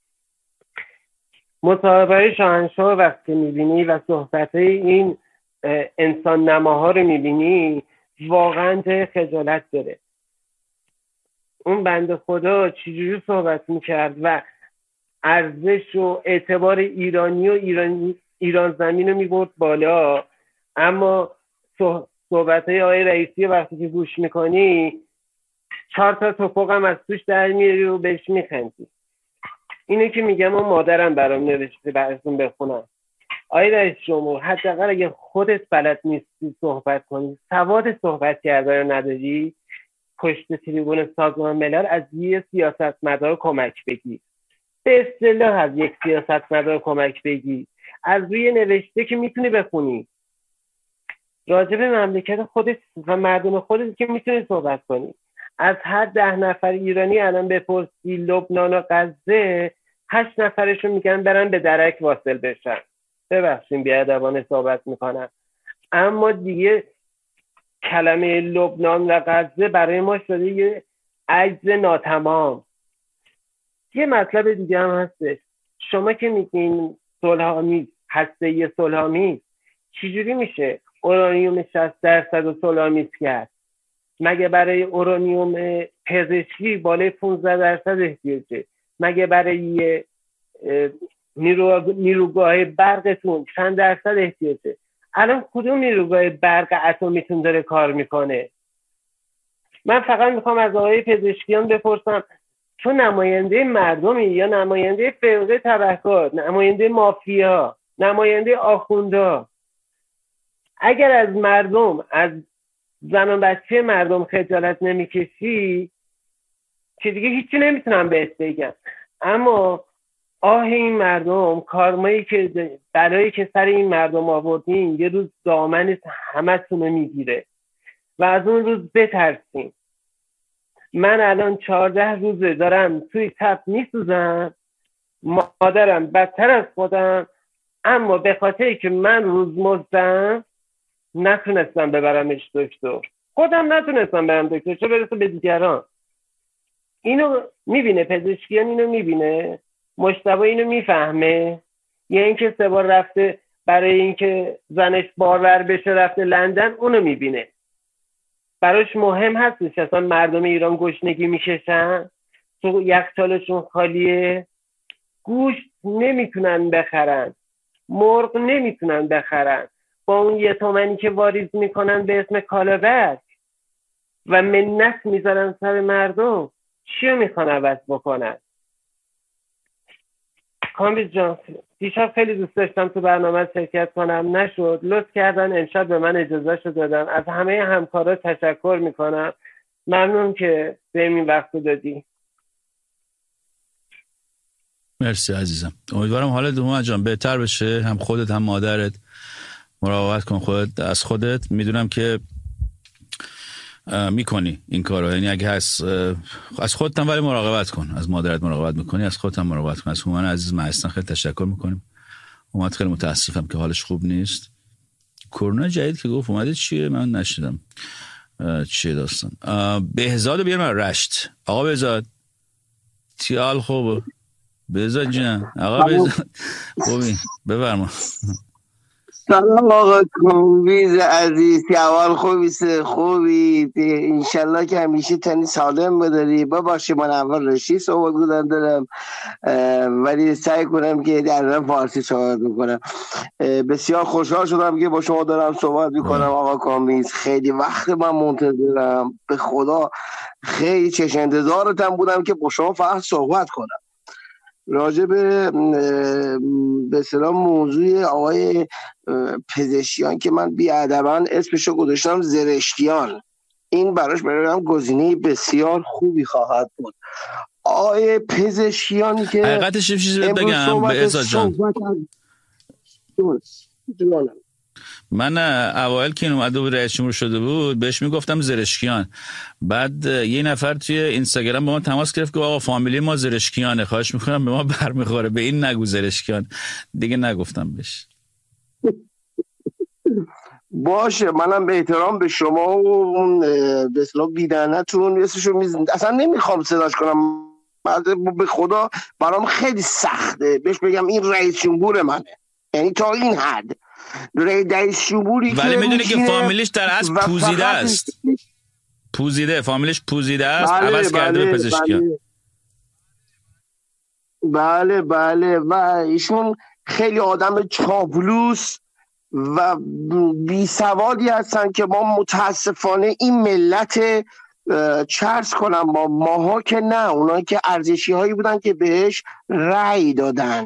مصاحبه شاهنشاه وقتی میبینی و صحبتهای این انسان نماها رو میبینی واقعا جای خجالت داره. اون بنده خدا چجوری صحبت میکرد و ارزش و اعتبار ایرانی و ایران زمین رو میبرد بالا، اما صحبتهای آقای رئیسی وقتی که گوش میکنی 4 تا توپق هم از توش در میاری و بهش میخندی. اینه که میگم اون مادرم برام نوشته براتون بخونم. آقای رئیس جمهور، حداقل اگه خودت بلد نیستی صحبت کنی، سواد صحبت کردن رو نداری، پشت تریبون سازمان ملل از یه سیاستمدار کمک بگیر. به اصطلاح از یک سیاستمدار کمک بگیر. از روی نوشته که میتونی بخونی، راجع به مملکت خودت و مردم خودت که میتونی صحبت کنی. از هر 10 نفر ایرانی الان بپرسی لبنان و غزه، 8 نفرشون میگن برن به درک واصل بشن. ببخشید بیادبانه صحبت میکنم، اما دیگه کلمه لبنان و غزه برای ما شده یه عجز ناتمام. یه مطلب دیگه هم هستش. شما که میگین صلح‌آمیز، هسته‌ای صلح‌آمیز، چجوری میشه اورانیوم 60% رو سولامیز کرد؟ مگه برای اورانیوم پزشکی بالای 15% احتیاجه؟ مگه برای نیروگاه برقتون چند درصد احتیاجه؟ الان کدوم نیروگاه برق اتمیتون داره کار میکنه؟ من فقط میخوام از آقای پزشکیان بپرسم تو نماینده مردمی یا نماینده فرقه تبهکار، نماینده مافیا، نماینده آخوندا؟ اگر از مردم، از زن و بچه مردم خجالت نمیکشی که دیگه هیچی نمیتونم بهت بگم. اما آه این مردم، کارمایی که بلایی که سر این مردم آوردین یه روز دامن همتون رو میگیره و از اون روز بترسین. من الان 14 روزه دارم توی تب میسوزم، مادرم بدتر از خودم، اما به خاطری که من روزمزدم نتونستم ببرمش دکتر، خودم نتونستم برم دکتر، چه برسه به دیگران. اینو میبینه پزشکیان، اینو میبینه مجتبی، اینو میفهمه. یا اینکه 3 بار رفته برای اینکه زنش بارور بشه رفته لندن، اونو میبینه. براش مهم هستش اصلا مردم ایران گشنگی میکشن، تو یخچالشون خالیه، گوشت نمیتونن بخرن، مرغ نمیتونن بخرن، با اون 1 تومنی که واریز میکنن به اسم کالابک و منت میذارن سر مردم، چیو میخوان عوض بکنن؟ کامبیز جان، دیشب خیلی دوست داشتم تو برنامه شرکت کنم، نشد، لطف کردن امشب به من اجازه شو دادن. از همه همکارا تشکر میکنم، ممنون که به این وقت دادی. مرسی عزیزم، امیدوارم حالت هومن جان بهتر بشه، هم خودت هم مادرت. مراقبت کن خودت از خودت، میدونم که میکنی این کارو، یعنی اگه هست از خودت هم ولی مراقبت کن، از مادرت مراقبت میکنی، از خودت هم مراقبت کن. از هومن عزیز مهستن خیلی تشکر میکنیم. اومد، خیلی متاسفم که حالش خوب نیست. کرونا جدید که گفت اومده چیه من نشدم چیه داستان. بهزاد بیار من رشت. آقا بهزاد تیال خوبه؟ بهزاد جان، آقا بهزاد خوبی؟ بفرما. سلام آقا کامبیز عزیز، اول خوبی انشالله که همیشه تنی سالم بداری. ببخشید من اول رشی صحبت بودن دارم ولی سعی کنم که در فارسی صحبت بکنم. بسیار خوشحال شدم که با شما دارم صحبت میکنم آقا کامبیز. خیلی وقت من منتظرم، به خدا خیلی چشم انتظارتم بودم که با شما فقط صحبت کنم راجع به اصطلاح موضوع آقای پزشکیان که من بی‌ادباً اسمشو گذاشتم زرشکیان. این براش برام گزینه بسیار خوبی خواهد بود. آقای پزشکیانی که حقیقتش چیزی بگم به ازاد جان، من اوایل که این اومده بود رئیس جمهور شده بود بهش میگفتم زرشکیان. بعد یه نفر توی اینستاگرام با ما تماس گرفت که آقا فامیلی ما زرشکیانه، خواهش میکنم به ما برمیخوره، به این نگو زرشکیان. دیگه نگفتم بهش. باشه، منم به احترام به شما و اون به اصطلاح بیدنتون اصلا نمیخوام صداش کنم، به خدا برام خیلی سخته بهش بگم این رئیس جمهور منه، یعنی تا این حد رئیس جمهوری ولی میدونی که فامیلیش در اصل پوزیده است، فامیلیش پوزیده است، عوض کرده به پزشکیان. بله و ایشون خیلی آدم چاپلوس و بی سوادی هستن که ما متاسفانه این ملت چرس کنم با ماها که نه، اونایی که ارزشی هایی بودن که بهش رأی دادن،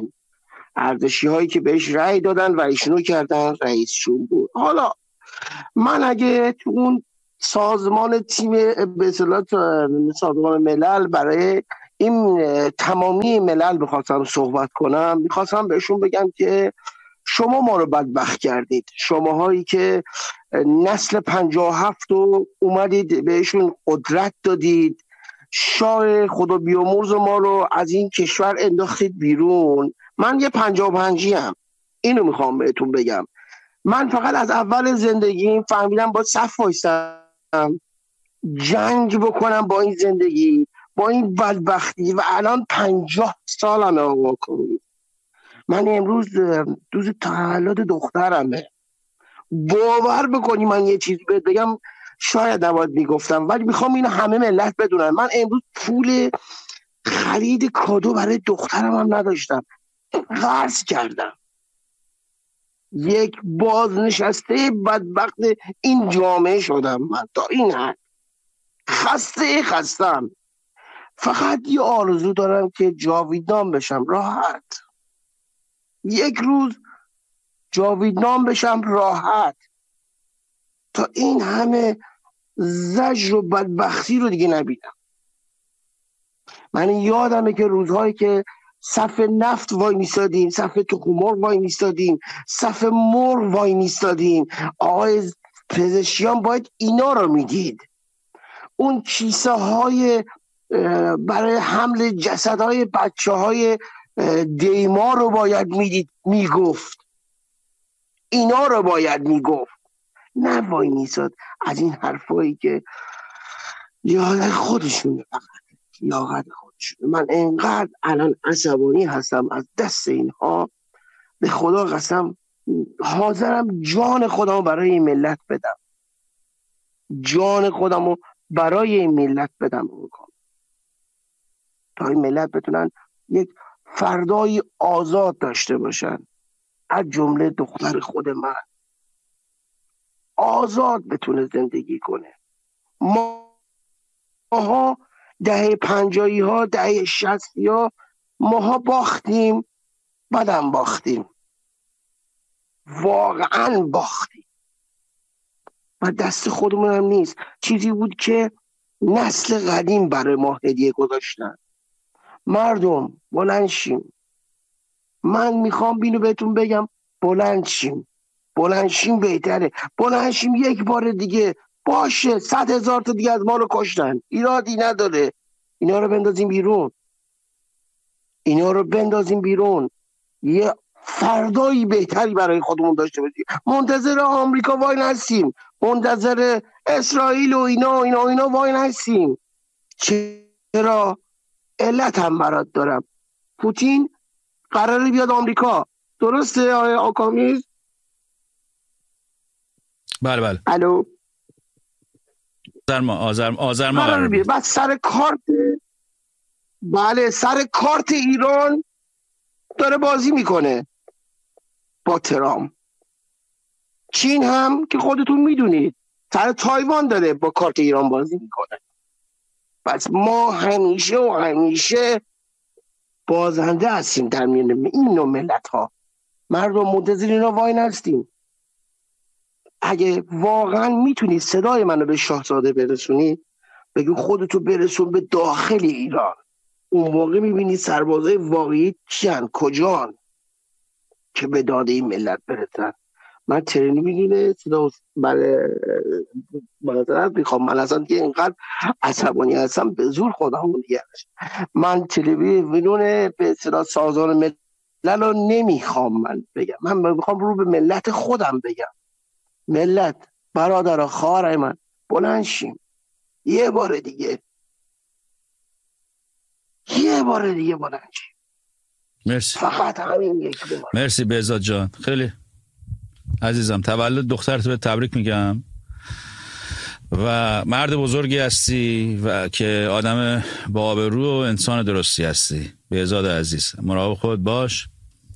و ایشونو کردن رئیس جمهور. حالا من اگه تو اون سازمان تیم به اصطلاح سازمان ملل برای این تمامی ملل بخواستم صحبت کنم، میخواستم بهشون بگم که شما ما رو بدبخت کردید، شماهایی که نسل 57 رو اومدید بهشون قدرت دادید، شاه خدا بیامرز ما رو از این کشور انداختید بیرون. من یه 55ام، اینو میخوام بهتون بگم. من فقط از اول زندگیم فهمیدم باید صف وایسم، جنگ بکنم با این زندگی، با این بدبختی، و الان 50 سالمه آقا کنید. من امروز روز تولد دخترمه، باور بکنی من یه چیزی بهت بگم، شاید نباید میگفتم ولی میخوام اینو همه ملت بدونن. من امروز پول خرید کادو برای دخترم هم نداشتم، قرض کردم. یک بازنشسته بدبخت این جامعه شدم من، تا این حد خستم. فقط یه آرزو دارم که جاویدان بشم راحت، یک روز جاویدان بشم راحت، تا این همه زجر و بدبختی رو دیگه نبینم. من یادمه که روزهایی که صف نفت وای میستادیم، صف تخم‌مرغ وای میستادیم، صف مرغ وای میستادیم، آقای پزشکیان باید اینا رو میدید. اون کیسه های برای حمل جسدهای بچه های دیما رو باید میدید، میگفت اینا رو باید میگفت، نه وای میستاد از این حرفایی که لیاقت خودشونه، فقط لیاقت خودشونه. من انقدر الان عصبانی هستم از دست اینها، به خدا قسم حاضرم جان خودمو برای این ملت بدم، جان خودمو برای این ملت بدم تا این ملت بتونن یک فردای آزاد داشته باشن، از جمله دختر خود من آزاد بتونه زندگی کنه. ماها دهه 50 ها، دهه 60 ها ماها باختیم، بعدم باختیم، واقعا باختیم و دست خودمون هم نیست. چیزی بود که نسل قدیم برای ما هدیه گذاشتن. مردم بلند شیم، من میخوام بینو بهتون بگم، بلند شیم بهتره، بلند شیم یک بار دیگه. باشه 100,000 تا دیگه از ما رو کشتن، ایرادی نداره، اینا رو بندازیم بیرون، یه فردایی بهتری برای خودمون داشته باشیم. منتظر آمریکا وای نستیم، منتظر اسرائیل و اینا وای نستیم. چرا؟ علت هم برات دارم. پوتین قراره بیاد آمریکا، درسته آقای آکامیز؟ بله الو، آذر ما قراره بیاد. بعد سر کارت ایران داره بازی میکنه با ترامپ. چین هم که خودتون میدونید سر تایوان داره با کارت ایران بازی میکنه. پس ما همیشه بازنده هستیم در میان این نوع ملت ها. مردم منتظر اینا وای نستیم. اگه واقعا میتونید صدای منو به شاهزاده برسونید، بگو خودتو برسون به داخل ایران، اون موقع میبینی سربازای واقعی کیان، کجان، که به داده این ملت برسن. من ترینی میگیره صدا برای میخوام، من اصلا دیگه اینقدر عصبانی هستم به زور خودمون دیگه. من تلویزیون به صدا سازمان ملل رو نمیخوام من بگم، من میخوام رو به ملت خودم بگم. ملت، برادر خواهرای من، بلند شیم یه بار دیگه بلند شیم. مرسی، فقط همین یک بار. مرسی بهزاد جان، خیلی عزیزم. تولد دخترت به تبریک میگم و مرد بزرگی هستی و که آدم با آبرو و انسان درستی هستی. بهزاد عزیز، مراقب خود باش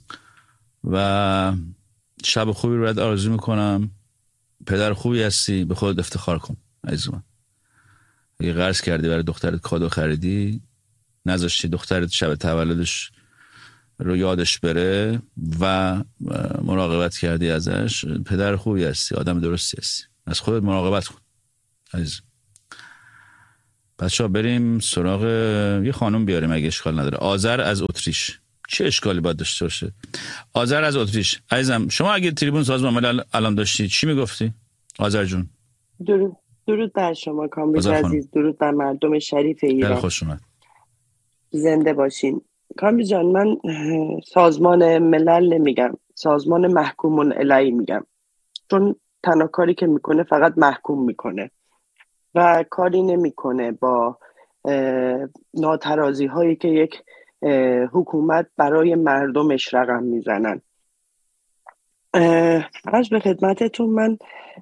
و شب خوبی رو برات آرزو میکنم. پدر خوبی هستی، به خودت افتخار کن عزیزم. اگه قرض کردی برای دخترت کادو خریدی، نذاشتی دخترت شب تولدش رو یادش بره و مراقبت کردی ازش، پدر خوبی هستی، آدم درستی هستی. از خودت مراقبت کن عزیز. بچه ها بریم سراغ یه خانم بیاریم اگه اشکال نداره. آذر از اتریش. چه اشکالی باید داشته باشه؟ آذر از اتریش عزیزم، شما اگه تریبون سازمان ملل الان داشتی چی میگفتی؟ آذر جون. درود بر شما کامبیز عزیز، درود بر مردم شریف ایران. خیلی خوش اومد. زنده باشین. کامبیز جان، من سازمان ملل نمیگم، سازمان محکومون الیه میگم، چون تنها کاری که میکنه فقط محکوم میکنه و کاری نمیکنه با ناترازی هایی که یک حکومت برای مردمش رقم میزنن. عرض به خدمتتون، من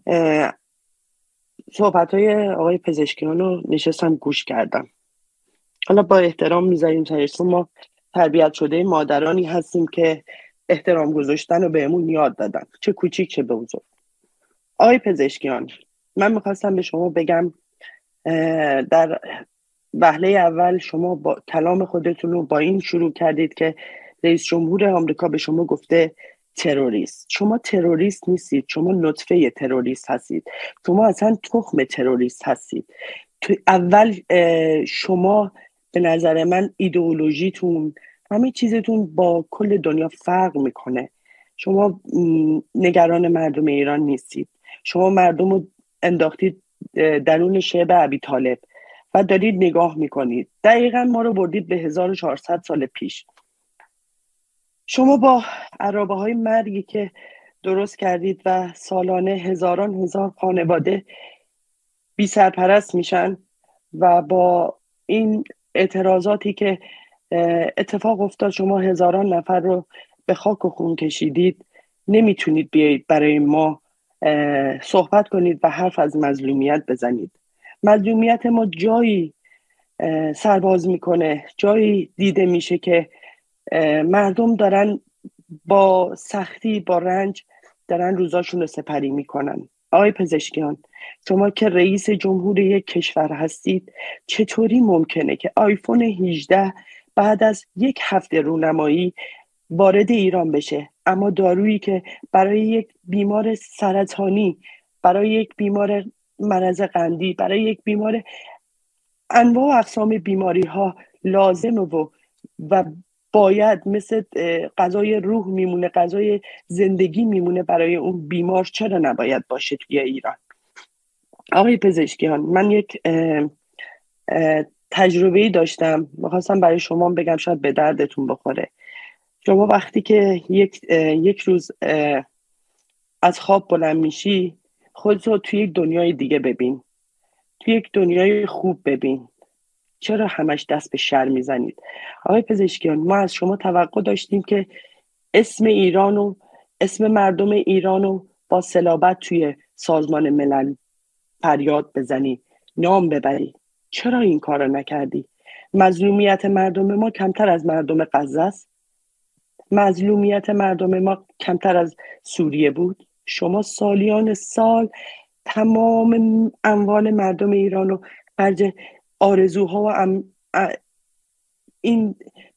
صحبت‌های آقای پزشکیان رو نشستم گوش کردم. حالا با احترام میذاریم سرش، ما تربیت شده مادرانی هستیم که احترام گذاشتن رو بهمون یاد دادن، چه کوچیک چه بزرگ. آقای پزشکیان، من میخواستم به شما بگم در وهله اول شما با کلام خودتون رو با این شروع کردید که رئیس جمهور آمریکا به شما گفته تروریست. شما تروریست نیستید، شما نطفه تروریست هستید، شما اصلا تخم تروریست هستید. تو اول شما به نظر من ایدئولوژیتون، همه چیزتون با کل دنیا فرق میکنه. شما نگران مردم ایران نیستید، شما مردم رو انداختید درون شعب ابی طالب و دارید نگاه میکنید. دقیقا ما رو بردید به 1400 سال پیش. شما با عرابه های مرگی که درست کردید و سالانه هزار خانواده بی سرپرست میشن و با این اعتراضاتی که اتفاق افتاد شما هزاران نفر رو به خاک و خون کشیدید، نمیتونید بیایید برای ما صحبت کنید و حرف از مظلومیت بزنید. مظلومیت ما جایی سرباز میکنه، جایی دیده میشه که مردم دارن با سختی، با رنج دارن روزاشون رو سپری میکنن. آقای پزشکیان، شما که رئیس جمهور یک کشور هستید، چطوری ممکنه که آیفون 18 بعد از یک هفته رونمایی وارد ایران بشه، اما دارویی که برای یک بیمار سرطانی، برای یک بیمار مرض قندی، برای یک بیمار انواع و اقسام بیماری ها لازمه و باید مثل غذای روح میمونه، غذای زندگی میمونه برای اون بیمار، چرا نباید باشه توی ایران؟ آقای پزشکیان، من یک تجربه‌ای داشتم، میخواستم برای شما بگم، شاید به دردتون بخوره. شما وقتی که یک روز از خواب بلند میشی، خودت رو توی یک دنیای دیگه ببین، توی یک دنیای خوب ببین. چرا همش دست به شر میزنید؟ آقای پزشکیان، ما از شما توقع داشتیم که اسم ایران و اسم مردم ایران رو با صلابت توی سازمان ملل فریاد بزنی، نام ببری. چرا این کار رو نکردی؟ مظلومیت مردم ما کمتر از مردم غزه است؟ مظلومیت مردم ما کمتر از سوریه بود؟ شما سالیان سال تمام اموال مردم ایران رو خرج آرزوها و این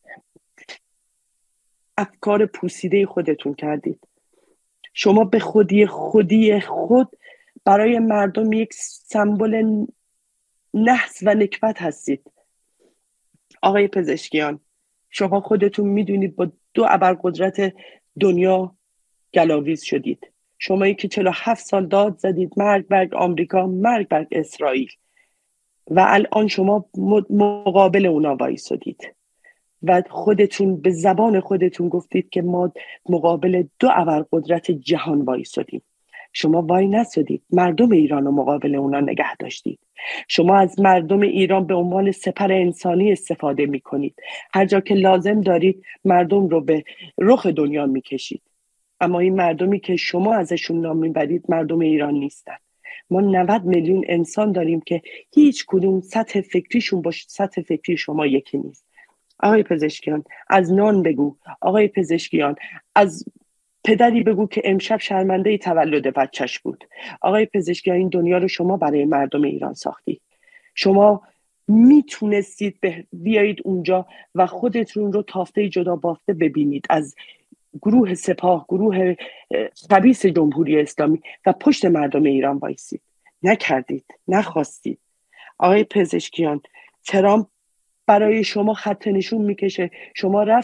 افکار پوسیده خودتون کردید. شما به خودی خود برای مردم یک سمبل نحس و نکبت هستید. آقای پزشکیان، شما خودتون میدونید با 2 ابرقدرت دنیا گلاویز شدید. شمایی که 47 سال داد زدید مرگ بر آمریکا، مرگ بر اسرائیل، و الان شما مقابل اونا وایسادید و خودتون به زبان خودتون گفتید که ما مقابل 2 ابرقدرت جهان وایسادیم. شما وای نسادید، مردم ایران رو مقابل اونا نگه داشتید. شما از مردم ایران به عنوان سپر انسانی استفاده میکنید. هر جا که لازم دارید مردم رو به رخ دنیا میکشید. اما این مردمی که شما ازشون نام میبرید مردم ایران نیستن. ما 90 میلیون انسان داریم که هیچ کدوم سطح فکریشون با سطح فکری شما یکی نیست. آقای پزشکیان، از نان بگو. آقای پزشکیان، از پدری بگو که امشب شرمنده تولد بچهش بود. آقای پزشکیان، این دنیا رو شما برای مردم ایران ساختی. شما میتونستید بیایید اونجا و خودتون رو تافته جدا بافته ببینید از گروه سپاه، گروه خبیث جمهوری اسلامی و پشت مردم ایران وایسید. نکردید، نخواستید. آقای پزشکیان، ترامپ برای شما خط نشون میکشه. شما